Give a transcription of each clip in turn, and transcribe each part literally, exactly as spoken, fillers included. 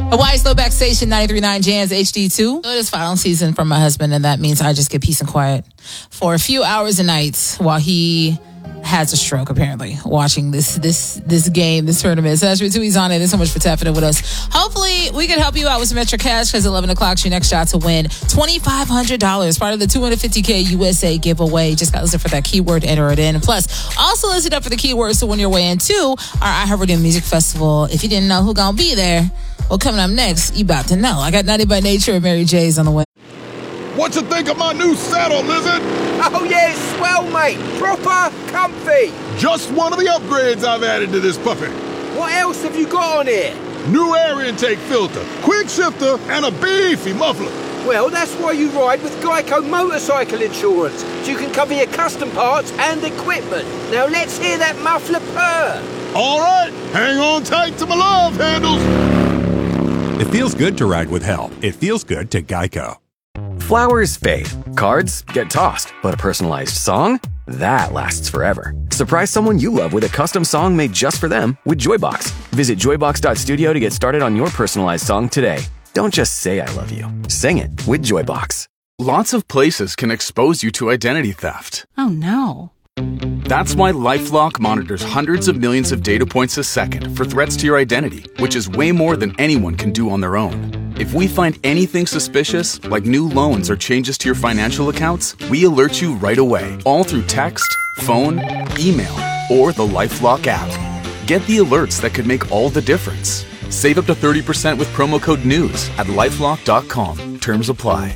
Hawaii Slowback Station, ninety-three point nine Jams H D two. It is final season for my husband, and that means I just get peace and quiet for a few hours a night while he has a stroke, apparently, watching this this this game, this tournament. So that's for two. He's on it. Thanks so much for tapping in with us. Hopefully, we can help you out with some extra cash because eleven o'clock's your next shot to win twenty-five hundred dollars, part of the two hundred fifty K U S A giveaway. Just got to listen for that keyword, enter it in. Plus, also listen up for the keywords to win your way into our iHeartRadio Music Festival. If you didn't know who gonna be there, well, coming up next, you about to know. I got Naughty by Nature and Mary J's on the way. What you think of my new saddle, Lizard? Oh, yeah, it's swell, mate. Proper comfy. Just one of the upgrades I've added to this puppy. What else have you got on here? New air intake filter, quick shifter, and a beefy muffler. Well, that's why you ride with Geico Motorcycle Insurance, so you can cover your custom parts and equipment. Now let's hear that muffler purr. All right, hang on tight to my love handles. It feels good to ride with help. It feels good to Geico. Flowers fade, cards get tossed, but a personalized song? That lasts forever. Surprise someone you love with a custom song made just for them with Joybox. Visit joybox dot studio to get started on your personalized song today. Don't just say I love you. Sing it with Joybox. Lots of places can expose you to identity theft. Oh no. That's why LifeLock monitors hundreds of millions of data points a second for threats to your identity, which is way more than anyone can do on their own. If we find anything suspicious, like new loans or changes to your financial accounts, we alert you right away, all through text, phone, email, or the LifeLock app. Get the alerts that could make all the difference. Save up to thirty percent with promo code NEWS at lifelock dot com. Terms apply.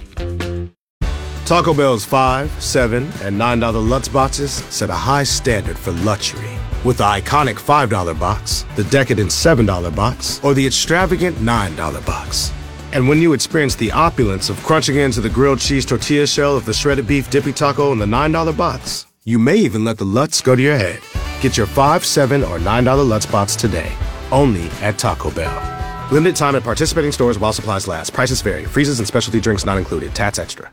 Taco Bell's five, seven, and nine dollar Lutz boxes set a high standard for luxury. With the iconic five dollar box, the decadent seven dollar box, or the extravagant nine dollar box. And when you experience the opulence of crunching into the grilled cheese tortilla shell of the shredded beef dippy taco in the nine dollar box, you may even let the Lutz go to your head. Get your five, seven, or nine dollar Lutz box today, only at Taco Bell. Limited time at participating stores while supplies last. Prices vary. Freezes and specialty drinks not included. Tats extra.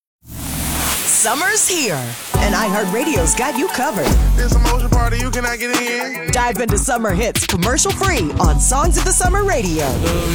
Summer's here, and iHeartRadio's got you covered. It's a motion party you cannot get in. Dive into summer hits commercial-free on Songs of the Summer Radio.